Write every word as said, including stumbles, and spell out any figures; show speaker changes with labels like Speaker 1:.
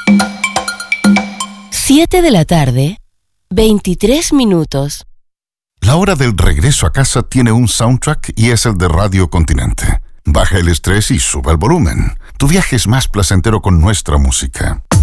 Speaker 1: siete de la tarde, veintitrés minutos.
Speaker 2: La hora del regreso a casa tiene un soundtrack y es el de Radio Continente. Baja el estrés y sube el volumen. Tu viaje es más placentero con nuestra música.